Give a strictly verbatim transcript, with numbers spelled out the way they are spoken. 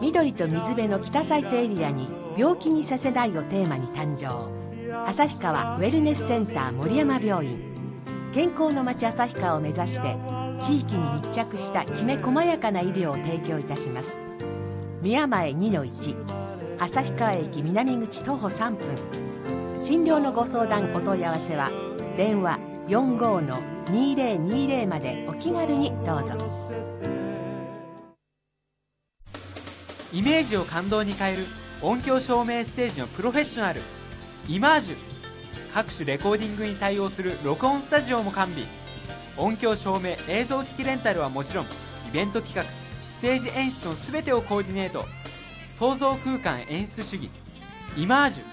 緑と水辺の北サイトエリアに病気にさせないをテーマに誕生。旭川ウェルネスセンター森山病院、健康の街旭川を目指して地域に密着したきめ細やかな医療を提供いたします。宮前 にのいち、 旭川駅南口徒歩さんぷん。診療のご相談お問い合わせは電話 よんごーのにーぜろにーぜろ までお気軽にどうぞ。 イメージを感動に変える音響照明ステージのプロフェッショナルイマージュ。各種レコーディングに対応する録音スタジオも完備。音響照明映像機器レンタルはもちろん、イベント企画ステージ演出の全てをコーディネート。創造空間演出主義イマージュ。